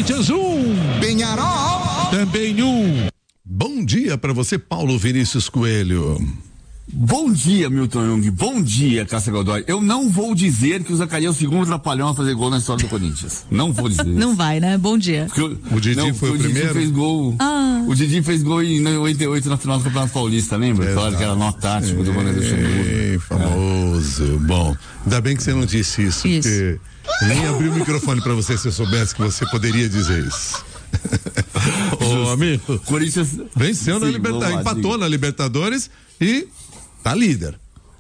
Corinthians 1, Penharol também 1. Bom dia para você, Paulo Vinícius Coelho. Bom dia, Milton Jung. Bom dia, Cássia Godoy. Eu não vou dizer que o Zacarias é o segundo trapalhão a fazer gol na história do Corinthians. Não vou dizer. Não vai, né? Bom dia. O Didi foi o primeiro? Fez gol. O Didi fez gol em 88 na final do Campeonato Paulista, lembra? Claro que era nó tático do goleiro do Luxemburgo. Famoso. Bom, ainda bem que você não disse isso. Porque nem abri o microfone para você se eu soubesse que você poderia dizer isso. Ô, amigo, Corinthians venceu na Libertadores, empatou na Libertadores e tá líder.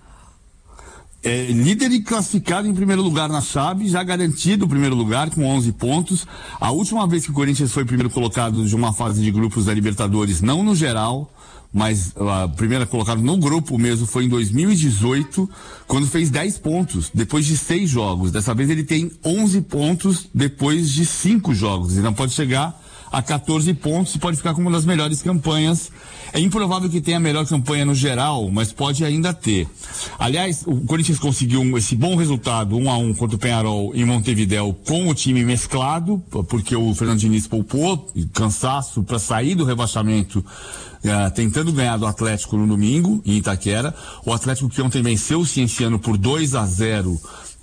Líder e classificado em primeiro lugar na chave, já garantido o primeiro lugar com 11 pontos. A última vez que o Corinthians foi primeiro colocado de uma fase de grupos da Libertadores, não no geral, mas a primeira colocada no grupo mesmo foi em 2018, quando fez 10 pontos, depois de 6 jogos. Dessa vez ele tem 11 pontos depois de 5 jogos. Então pode chegar a 14 pontos e pode ficar com uma das melhores campanhas. É improvável que tenha a melhor campanha no geral, mas pode ainda ter. Aliás, o Corinthians conseguiu esse bom resultado, 1-1 contra o Penharol em Montevidéu, com o time mesclado, porque o Fernando Diniz poupou, cansaço para sair do rebaixamento, tentando ganhar do Atlético no domingo, em Itaquera. O Atlético que ontem venceu o Cienciano por 2-0,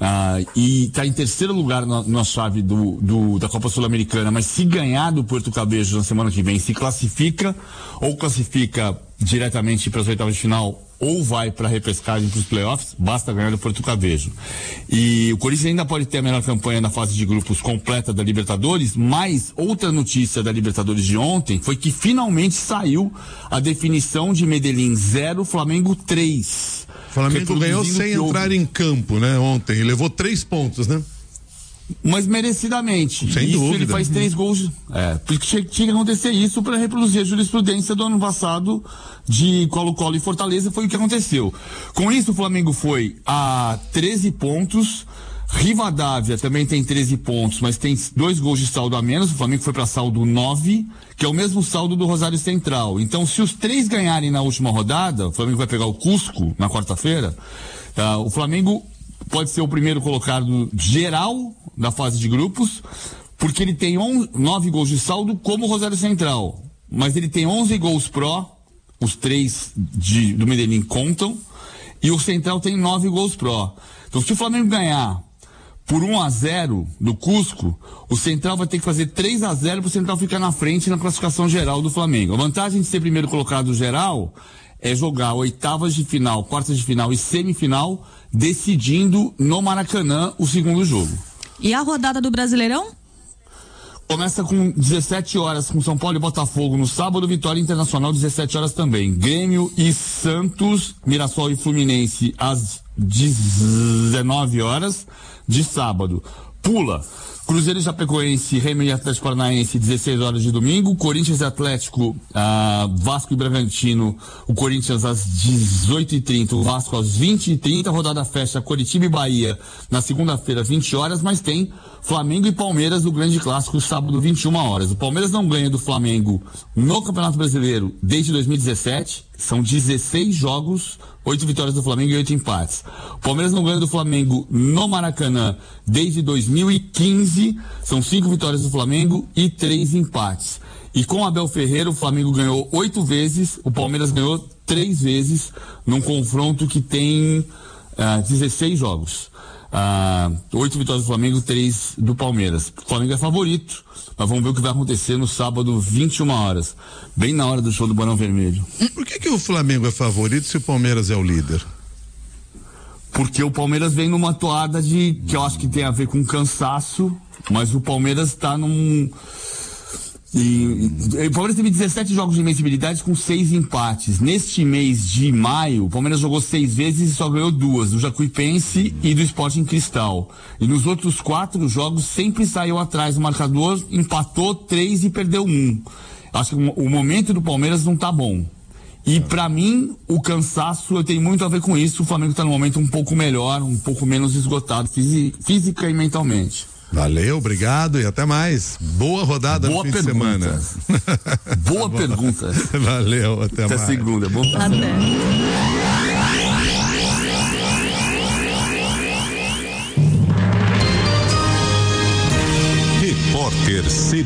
e está em terceiro lugar na chave da Copa Sul-Americana, mas se ganhar do Porto Cabejo na semana que vem, se classifica, ou classifica diretamente para as oitavas de final, ou vai para a repescagem para os playoffs, basta ganhar do Porto Cabejo. E o Corinthians ainda pode ter a melhor campanha na fase de grupos completa da Libertadores, mas outra notícia da Libertadores de ontem foi que finalmente saiu a definição de Medellín 0, Flamengo 3. O Flamengo ganhou sem entrar em campo, né, ontem, e levou 3 pontos, né? Mas merecidamente. Sem dúvida. Ele faz 3 gols. Porque tinha que acontecer isso para reproduzir a jurisprudência do ano passado de Colo-Colo e Fortaleza, foi o que aconteceu. Com isso, o Flamengo foi a 13 pontos. Rivadavia também tem 13 pontos, mas tem 2 gols de saldo a menos. O Flamengo foi para saldo 9, que é o mesmo saldo do Rosário Central. Então, se os 3 ganharem na última rodada, o Flamengo vai pegar o Cusco na quarta-feira, o Flamengo pode ser o primeiro colocado geral da fase de grupos, porque ele tem 9 gols de saldo como o Rosário Central, mas ele tem 11 gols pró, os 3 do Medellín contam, e o Central tem 9 gols pró. Então, se o Flamengo ganhar por 1-0 do Cusco, o Central vai ter que fazer 3-0 para o Central ficar na frente na classificação geral do Flamengo. A vantagem de ser primeiro colocado geral é jogar oitavas de final, quartas de final e semifinal, decidindo no Maracanã o segundo jogo. E a rodada do Brasileirão? Começa com 17 horas com São Paulo e Botafogo no sábado, Vitória Internacional 17 horas também. Grêmio e Santos, Mirassol e Fluminense às 19 horas de sábado. Pula Cruzeiro e Chapecoense, Remo e Atlético Paranaense, 16 horas de domingo. Corinthians e Atlético, Vasco e Bragantino, o Corinthians às 18h30, o Vasco às 20h30. Rodada fecha Coritiba e Bahia na segunda-feira, 20 horas, mas tem Flamengo e Palmeiras, o grande clássico, sábado, 21 horas. O Palmeiras não ganha do Flamengo no Campeonato Brasileiro desde 2017. São 16 jogos, 8 vitórias do Flamengo e 8 empates. O Palmeiras não ganha do Flamengo no Maracanã desde 2015. São 5 vitórias do Flamengo e 3 empates. E com Abel Ferreira, o Flamengo ganhou 8 vezes, o Palmeiras ganhou 3 vezes, num confronto que tem 16 jogos. 8 vitórias do Flamengo, 3 do Palmeiras. O Flamengo é favorito, mas vamos ver o que vai acontecer no sábado, 21 horas, bem na hora do show do Barão Vermelho. Por que o Flamengo é favorito se o Palmeiras é o líder? Porque o Palmeiras vem numa toada que eu acho que tem a ver com cansaço, mas o Palmeiras está num... o Palmeiras teve 17 jogos de invencibilidade com 6 empates. Neste mês de maio, o Palmeiras jogou 6 vezes e só ganhou 2, do Jacuipense e do Sporting Cristal. E nos outros 4 jogos sempre saiu atrás do marcador, empatou 3 e perdeu 1. Acho que o momento do Palmeiras não tá bom. E pra mim, o cansaço tem muito a ver com isso. O Flamengo tá num momento um pouco melhor, um pouco menos esgotado, física e mentalmente. Valeu, obrigado e até mais. Boa rodada no fim de semana. Boa pergunta. Valeu, até mais. Até segunda. Bom Até. Repórter